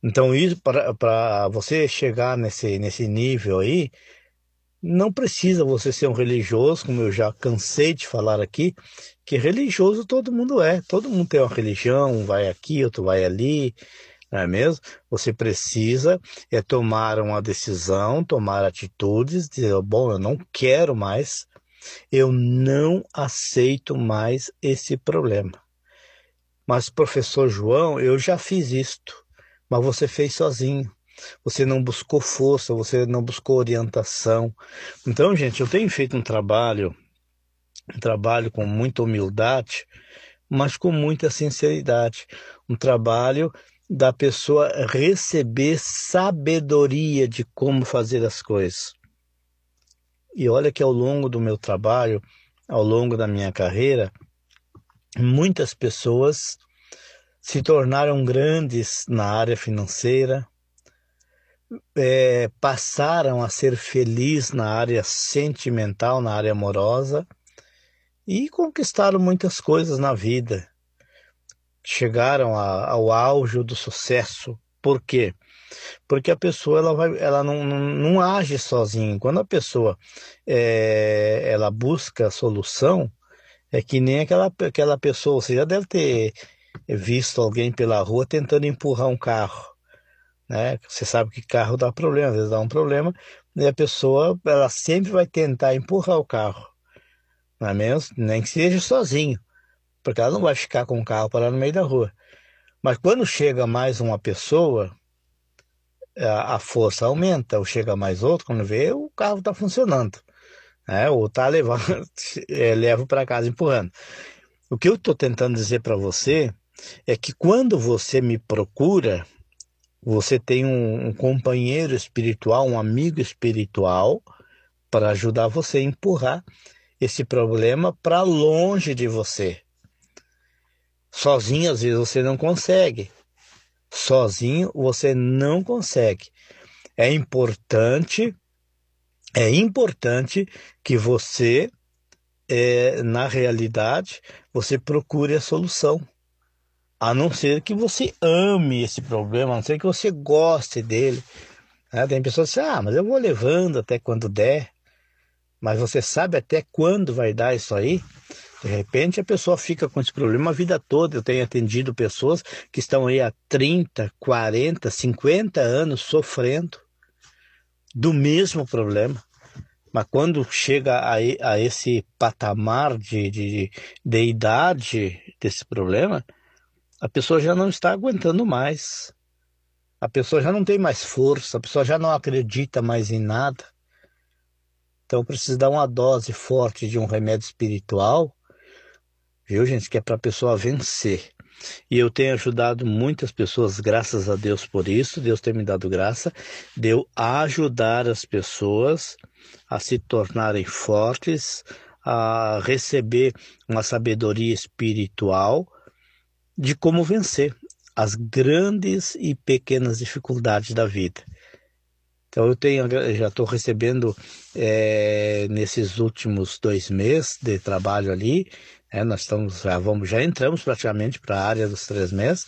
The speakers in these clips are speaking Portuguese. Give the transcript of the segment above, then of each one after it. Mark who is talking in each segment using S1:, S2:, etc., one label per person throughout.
S1: Então, isso para você chegar nesse nível aí, não precisa você ser um religioso, como eu já cansei de falar aqui, que religioso todo mundo tem uma religião, um vai aqui, outro vai ali, não é mesmo? Você precisa tomar uma decisão, tomar atitudes, dizer, bom, eu não aceito mais esse problema. Mas, professor João, eu já fiz isto, mas você fez sozinho. Você não buscou força, você não buscou orientação. Então, gente, eu tenho feito um trabalho com muita humildade, mas com muita sinceridade. Um trabalho da pessoa receber sabedoria de como fazer as coisas. E olha que ao longo do meu trabalho, ao longo da minha carreira, muitas pessoas se tornaram grandes na área financeira, passaram a ser felizes na área sentimental, na área amorosa e conquistaram muitas coisas na vida. Chegaram ao auge do sucesso. Por quê? Porque a pessoa ela não age sozinha. Quando a pessoa ela busca a solução, é que nem aquela pessoa, você já deve ter visto alguém pela rua tentando empurrar um carro, né? Você sabe que carro dá problema, às vezes dá um problema, e a pessoa ela sempre vai tentar empurrar o carro, não é mesmo? Nem que seja sozinho, porque ela não vai ficar com o carro parado no meio da rua. Mas quando chega mais uma pessoa, a força aumenta, ou chega mais outro, quando vê, o carro está funcionando, né? Ou está levando, leva para casa empurrando. O que eu estou tentando dizer para você é que quando você me procura, você tem um companheiro espiritual, um amigo espiritual, para ajudar você a empurrar esse problema para longe de você. Sozinho, às vezes, você não consegue. Sozinho, você não consegue. É importante, é importante que você, na realidade, você procure a solução. A não ser que você ame esse problema, a não ser que você goste dele. Né? Tem pessoas que dizem, mas eu vou levando até quando der. Mas você sabe até quando vai dar isso aí? De repente a pessoa fica com esse problema a vida toda. Eu tenho atendido pessoas que estão aí há 30, 40, 50 anos sofrendo do mesmo problema. Mas quando chega a esse patamar de idade desse problema, a pessoa já não está aguentando mais. A pessoa já não tem mais força, a pessoa já não acredita mais em nada. Então precisa dar uma dose forte de um remédio espiritual, viu, gente, que é para a pessoa vencer. E eu tenho ajudado muitas pessoas, graças a Deus por isso, Deus tem me dado graça, de eu ajudar as pessoas a se tornarem fortes, a receber uma sabedoria espiritual de como vencer as grandes e pequenas dificuldades da vida. Então eu já estou recebendo nesses últimos 2 meses de trabalho ali, nós já entramos praticamente para a área dos 3 meses,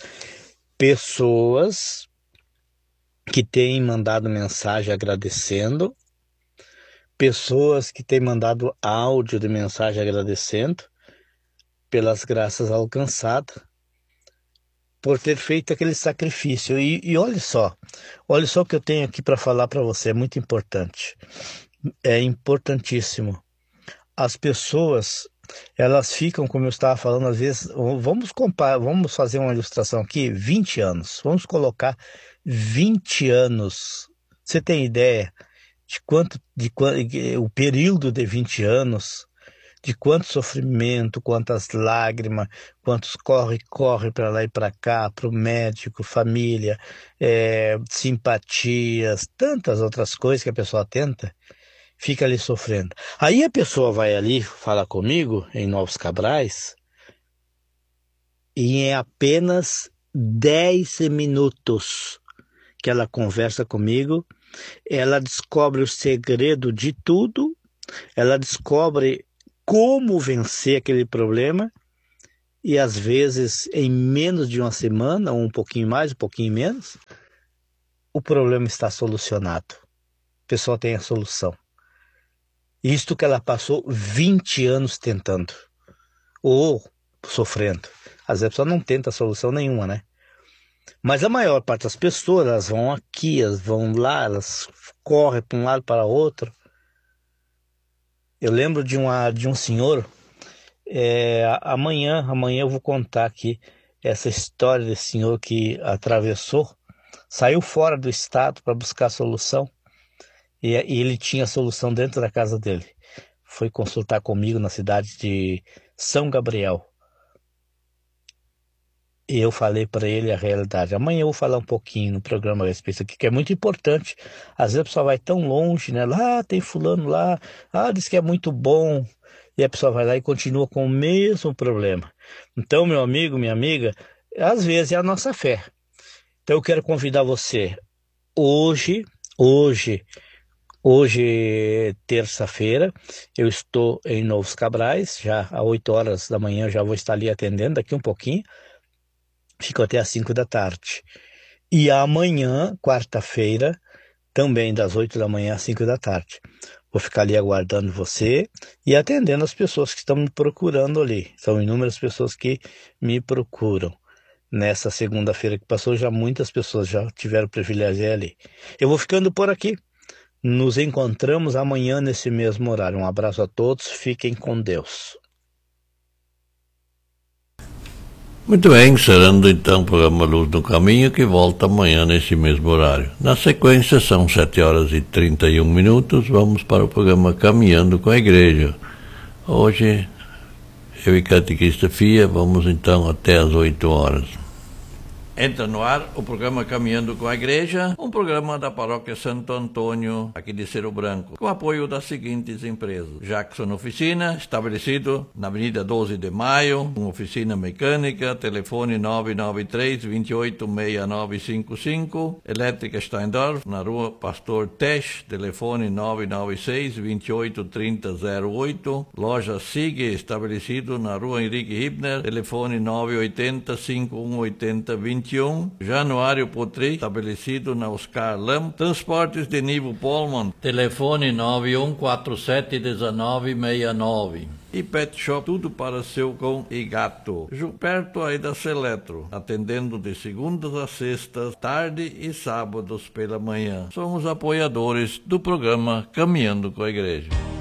S1: pessoas que têm mandado mensagem agradecendo, pessoas que têm mandado áudio de mensagem agradecendo pelas graças alcançadas, por ter feito aquele sacrifício. E olha só o que eu tenho aqui para falar para você, é muito importante. É importantíssimo. As pessoas, elas ficam, como eu estava falando, às vezes, vamos fazer uma ilustração aqui, 20 anos. Vamos colocar 20 anos. Você tem ideia o período de 20 anos, de quanto sofrimento, quantas lágrimas, quantos corre para lá e para cá, para o médico, família, simpatias, tantas outras coisas que a pessoa tenta, fica ali sofrendo. Aí a pessoa vai ali, fala comigo, em Novos Cabrais, e em apenas 10 minutos que ela conversa comigo, ela descobre o segredo de tudo, ela descobre como vencer aquele problema, e às vezes em menos de uma semana, ou um pouquinho mais, um pouquinho menos, o problema está solucionado. A pessoa tem a solução. Isto que ela passou 20 anos tentando, ou sofrendo. Às vezes a pessoa não tenta solução nenhuma, né? Mas a maior parte das pessoas, elas vão aqui, elas vão lá, elas correm para um lado para outro. Eu lembro de um senhor, amanhã eu vou contar aqui essa história desse senhor que atravessou, saiu fora do estado para buscar solução, e ele tinha a solução dentro da casa dele. Foi consultar comigo na cidade de São Gabriel. E eu falei para ele a realidade. Amanhã eu vou falar um pouquinho no programa a respeito aqui, que é muito importante. Às vezes a pessoa vai tão longe, né? Lá tem fulano lá, diz que é muito bom. E a pessoa vai lá e continua com o mesmo problema. Então, meu amigo, minha amiga, às vezes é a nossa fé. Então eu quero convidar você hoje, terça-feira, eu estou em Novos Cabrais, já às 8 horas da manhã eu já vou estar ali atendendo, daqui um pouquinho. Fico até às 5 da tarde. E amanhã, quarta-feira, também das 8 da manhã às 5 da tarde. Vou ficar ali aguardando você e atendendo as pessoas que estão me procurando ali. São inúmeras pessoas que me procuram. Nessa segunda-feira que passou, já muitas pessoas já tiveram o privilégio de ir ali. Eu vou ficando por aqui. Nos encontramos amanhã nesse mesmo horário. Um abraço a todos. Fiquem com Deus.
S2: Muito bem, encerrando então o programa Luz no Caminho, que volta amanhã nesse mesmo horário. Na sequência, são 7 horas e 31 minutos, vamos para o programa Caminhando com a Igreja. Hoje, eu e Catequista Fia, vamos então até às 8 horas. Entra no ar o programa Caminhando com a Igreja, um programa da Paróquia Santo Antônio, aqui de Cerro Branco, com apoio das seguintes empresas: Jackson Oficina, estabelecido na Avenida 12 de Maio, uma oficina mecânica, telefone 993-286955, Elétrica Steindorf, na Rua Pastor Tesch, telefone 996-283008, Loja SIG, estabelecido na Rua Henrique Hibner, telefone 980-5180-21, Januário Potri, estabelecido na Oscar Lam, Transportes de Nivo Polman, telefone 91471969. E Pet Shop, tudo para seu cão e gato. Perto aí da Seletro, atendendo de segundas a sextas, tarde e sábados pela manhã. Somos apoiadores do programa Caminhando com a Igreja.